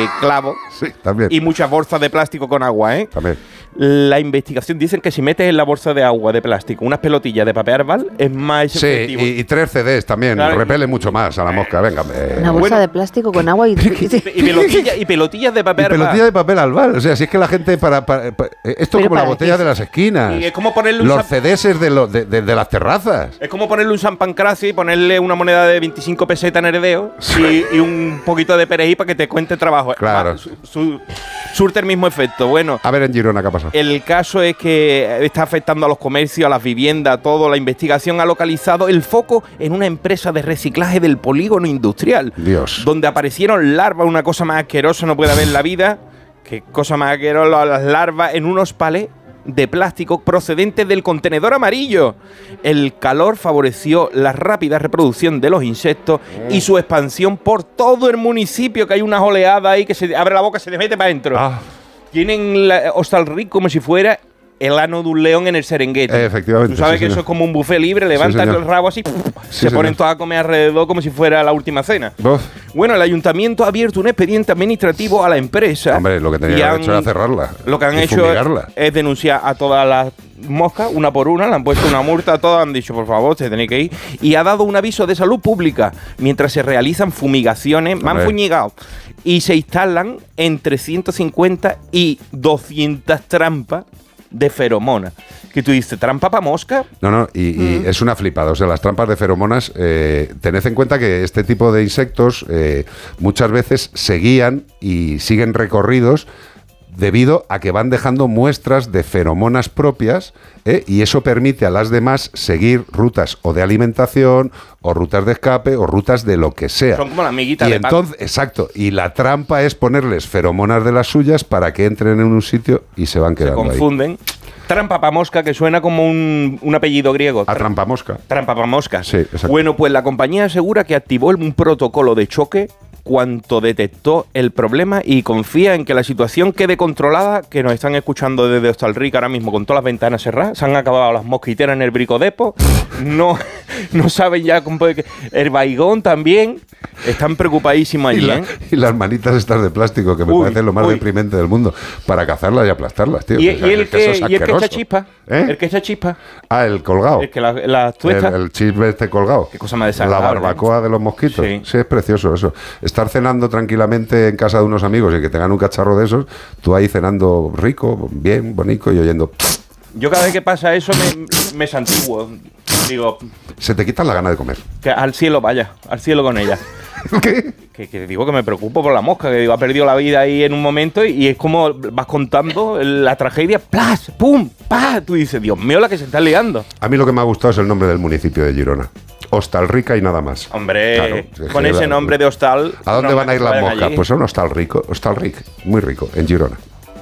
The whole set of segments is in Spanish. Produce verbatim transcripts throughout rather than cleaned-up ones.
de clavo. Sí, también. Y muchas bolsas de plástico con agua, ¿eh? También. La investigación dicen que si metes en la bolsa de agua de plástico unas pelotillas de papel arbal es más Sí, efectivo. y, y tres C Ds también, Claro. repele mucho más a la mosca, venga. Eh. Una bolsa Bueno. de plástico con agua y... Y pelotillas, y pelotillas de Y papel arbal. pelotilla de papel albal, o sea, si es que la gente para... para- para- esto es ¿Pero como la para botella qué? de las esquinas. Y es como ponerle un Los zap- C Ds de, los- de, de- de las terrazas. Es como ponerle un San Pancracio y ponerle una moneda de veinticinco pesetas en heredeo y, y un poquito de perejil para que te cuente trabajo. Claro. Va, su- su- surte el mismo efecto. Bueno, A ver en Girona qué ha pasado. el caso es que está afectando a los comercios, a las viviendas, a todo. La investigación ha localizado el foco en una empresa de reciclaje del polígono industrial. Dios. Donde aparecieron larvas, una cosa más asquerosa no puede haber en la vida. Qué cosa más asquerosa, las larvas en unos palés de plástico procedentes del contenedor amarillo. El calor favoreció la rápida reproducción de los insectos y su expansión por todo el municipio, que hay unas oleadas ahí que se abre la boca y se te mete para adentro. Ah, Tienen la, Hostalric como si fuera el ano de un león en el Serengeti. Eh, efectivamente, Tú sabes sí, que señor. eso es como un buffet libre, levantan señor. el rabo así, se señor. ponen todas a comer alrededor como si fuera la última cena. uf. Bueno, el ayuntamiento ha abierto un expediente administrativo a la empresa. Hombre, lo que tenía y que haber han- hecho era cerrarla. Lo que han y hecho fumigarla. es denunciar a todas las moscas, una por una, le han puesto una multa a todas, han dicho, por favor, se tenéis que ir. Y ha dado un aviso de salud pública mientras se realizan fumigaciones, me han Hombre. fuñigado. Y se instalan entre ciento cincuenta y doscientas trampas de feromonas. Que tú dices, ¿trampa para mosca? No, no, y, y es una flipada. O sea, las trampas de feromonas, eh, tened en cuenta que este tipo de insectos eh, muchas veces se guían y siguen recorridos debido a que van dejando muestras de feromonas propias, ¿eh? Y eso permite a las demás seguir rutas o de alimentación o rutas de escape o rutas de lo que sea. Son como las amiguitas Y de Pac. entonces, exacto, y la trampa es ponerles feromonas de las suyas para que entren en un sitio y se van Se quedando ahí. confunden. Trampa para mosca, que suena como un, un apellido griego. A trampa mosca. Trampa para moscas. Sí, exacto. Bueno, pues la compañía asegura que activó un protocolo de choque cuanto detectó el problema y confía en que la situación quede controlada, que nos están escuchando desde Hostalric ahora mismo con todas las ventanas cerradas, se han acabado las mosquiteras en el bricodepo, no, no saben ya cómo puede... El baigón también, están preocupadísimos Y, allí, la- ¿eh? y las manitas estas de plástico, que me Uy, parece lo más uy. deprimente del mundo, para cazarlas y aplastarlas, tío. Y, O sea, y el es que, eso es y el que asqueroso. echa chispa, ¿Eh? el que echa chispa, Ah, el colgado. el que las la El, tuestas... el chisme este colgado. Qué cosa más La desagradable. barbacoa de los mosquitos. Sí. Sí. es precioso eso. Estar cenando tranquilamente en casa de unos amigos y que tengan un cacharro de esos, tú ahí cenando rico, bien, bonito y oyendo... Yo cada vez que pasa eso me, me santiguo. Digo, Se te quitan la gana de comer. que al cielo vaya, al cielo con ella. ¿Qué? Que, que digo que me preocupo por la mosca, que digo, ha perdido la vida ahí en un momento y, y es como vas contando la tragedia, ¡plas! ¡Pum! ¡Pah! Tú dices, Dios mío, la que se está liando. A mí lo que me ha gustado es el nombre del municipio de Girona. Hostalrica y nada más. Hombre, Claro, es con que ese la- nombre de hostal... ¿A dónde no, van a ir que las vayan moscas? allí. Pues a un hostal rico, Hostalric, muy rico, en Girona.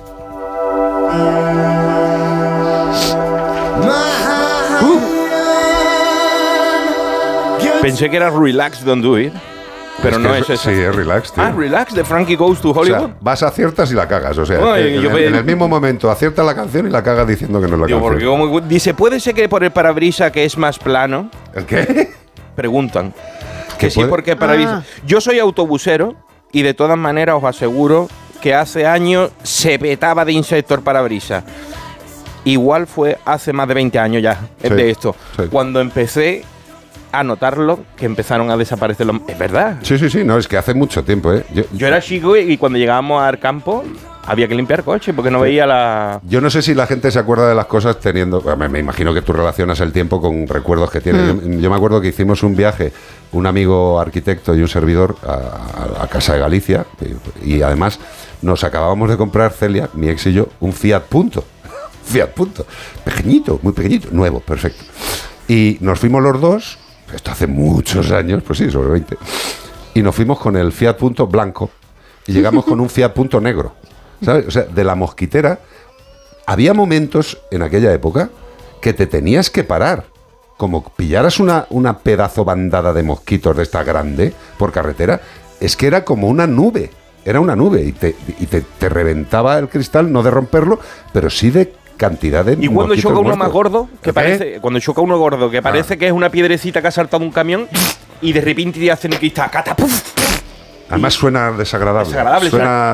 Pensé que era Relax, Don't Do It, pero Es no que es eso. Sí, es relax, tío. Ah, Relax, de Frankie Goes to O Hollywood. sea, vas, aciertas y la cagas. O sea, Ay, en, yo el, pe- en el mismo momento aciertas la canción y la cagas diciendo que no es la Digo, porque canción. como- dice, ¿puede ser que por el parabrisa que es más plano? ¿El qué? Preguntan. ¿Que Que sí, puede? porque el parabrisa... Ah. Yo soy autobusero y de todas maneras os aseguro que hace años se petaba de insectos el parabrisas. Igual fue hace más de veinte años ya, es Sí, de esto. sí. Cuando empecé a notarlo, que empezaron a desaparecer los... Es verdad. Sí, sí, sí, no, es que hace mucho tiempo, ¿eh? Yo, Yo era chico y cuando llegábamos al campo había que limpiar coche porque no veía la... yo no sé si la gente se acuerda de las cosas teniendo... Me, me imagino que tú relacionas el tiempo con recuerdos que tienes. Yo, yo me acuerdo que hicimos un viaje, un amigo arquitecto y un servidor, a, a- a Casa de Galicia, y, y además nos acabábamos de comprar, Celia, mi ex y yo, un Fiat Punto. Fiat Punto. Pequeñito, muy pequeñito, nuevo, perfecto. Y nos fuimos los dos, esto hace muchos años, pues sí, sobre veinte, y nos fuimos con el Fiat Punto blanco y llegamos con un Fiat Punto negro, ¿sabes? O sea, de la mosquitera, había momentos en aquella época que te tenías que parar. Como pillaras una, una pedazo bandada de mosquitos de esta grande por carretera, es que era como una nube. Era una nube y te, y te, te reventaba el cristal, no de romperlo, pero sí de cantidad de Y cuando mosquitos choca uno muertos. más gordo, que ¿Qué? parece, cuando choca uno gordo, que parece Ah. que es una piedrecita que ha saltado un camión y de repente te hacen el cristal, catapuf. Además suena desagradable. Desagradable, Suena